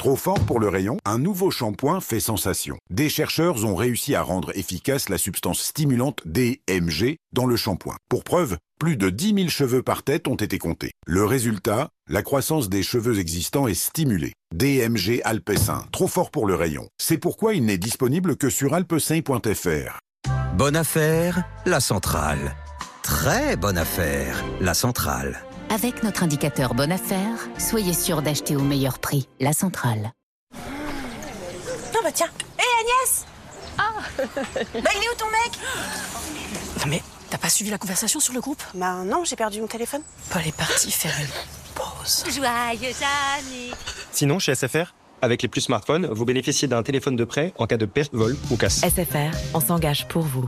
Trop fort pour le rayon, un nouveau shampoing fait sensation. Des chercheurs ont réussi à rendre efficace la substance stimulante DMG dans le shampoing. Pour preuve, plus de 10 000 cheveux par tête ont été comptés. Le résultat, la croissance des cheveux existants est stimulée. DMG Alpecin, trop fort pour le rayon. C'est pourquoi il n'est disponible que sur alpecin.fr. Bonne affaire, la centrale. Très bonne affaire, la centrale. Avec notre indicateur Bonne Affaire, soyez sûr d'acheter au meilleur prix. La centrale. Ah bah tiens. Hé Agnès. Bah il est où ton mec? Non mais, t'as pas suivi la conversation sur le groupe? Bah non, j'ai perdu mon téléphone. Paul est parti faire une pause. Joyeux anniversaire. Sinon, chez SFR, avec les plus smartphones, vous bénéficiez d'un téléphone de prêt en cas de perte, vol ou casse. SFR, on s'engage pour vous.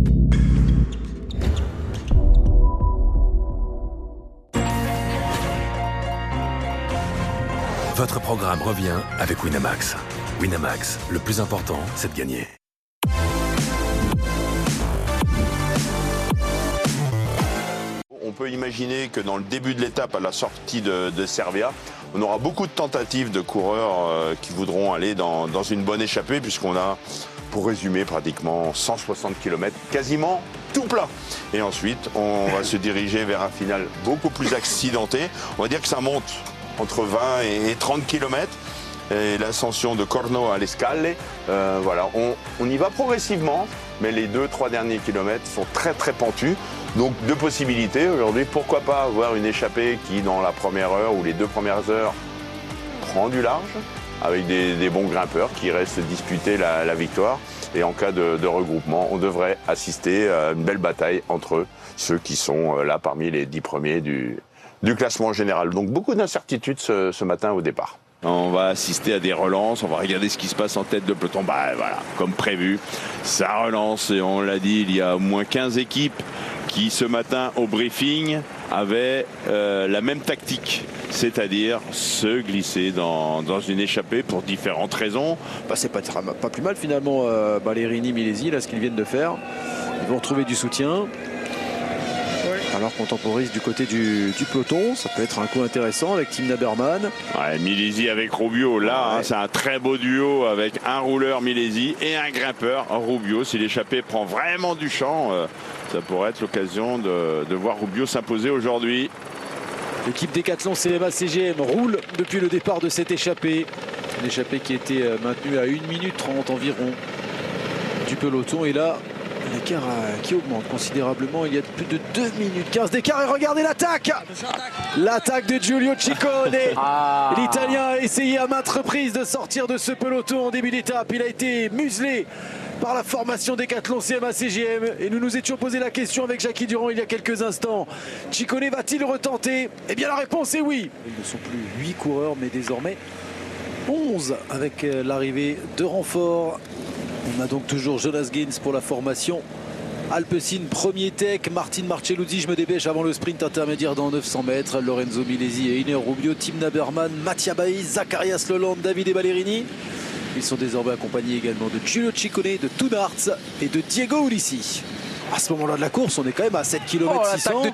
Votre programme revient avec Winamax. Winamax, le plus important, c'est de gagner. On peut imaginer que dans le début de l'étape, à la sortie de Cervia, on aura beaucoup de tentatives de coureurs qui voudront aller dans une bonne échappée, puisqu'on a, pour résumer, pratiquement 160 km, quasiment tout plat. Et ensuite, on va se diriger vers un final beaucoup plus accidenté. On va dire que ça monte entre 20 et 30 km. Et l'ascension de Corno à l'Escale, voilà, on y va progressivement, mais les 2-3 derniers kilomètres sont très très pentus. Donc deux possibilités aujourd'hui, pourquoi pas avoir une échappée qui dans la première heure ou les 2 premières heures prend du large, avec des bons grimpeurs qui restent disputer la victoire. Et en cas de regroupement, on devrait assister à une belle bataille entre ceux qui sont là parmi les 10 premiers du classement général. Donc beaucoup d'incertitudes ce matin au départ. On va assister à des relances, on va regarder ce qui se passe en tête de peloton. Bah voilà, comme prévu, ça relance et on l'a dit, il y a au moins 15 équipes qui ce matin au briefing avaient la même tactique, c'est-à-dire se glisser dans une échappée pour différentes raisons. Bah, c'est pas plus mal finalement, Ballerini, Milesi, là ce qu'ils viennent de faire. Ils vont retrouver du soutien. Alors qu'on temporise du côté du peloton, ça peut être un coup intéressant avec Tim Naberman. Ouais, Milesi avec Rubio, là, ouais. C'est un très beau duo avec un rouleur Milesi et un grimpeur Rubio. Si l'échappée prend vraiment du champ, ça pourrait être l'occasion de voir Rubio s'imposer aujourd'hui. L'équipe Décathlon CMA CGM roule depuis le départ de cette échappée. Une échappée qui était maintenue à 1 minute 30 environ du peloton. Et là, l'écart qui augmente considérablement. Il y a plus de 2 minutes 15 d'écart. Et regardez l'attaque! L'attaque de Giulio Ciccone. L'Italien a essayé à maintes reprises de sortir de ce peloton en début d'étape. Il a été muselé par la formation Décathlon CMA CGM. Et nous nous étions posé la question avec Jackie Durand il y a quelques instants. Ciccone va-t-il retenter? Eh bien la réponse est oui. Ils ne sont plus 8 coureurs mais désormais 11 avec l'arrivée de renforts. On a donc toujours Jonas Gins pour la formation Alpecin, premier tech, Martin Marcelluzzi, je me dépêche avant le sprint intermédiaire dans 900 mètres, Lorenzo Milesi et Iner Rubio, Tim Naberman, Mattia Baïs, Zacharias Leland, Davide Ballerini. Ils sont désormais accompagnés également de Giulio Ciccone, de Toon Arts et de Diego Ulissi. À ce moment-là de la course, on est quand même à 7 km 600.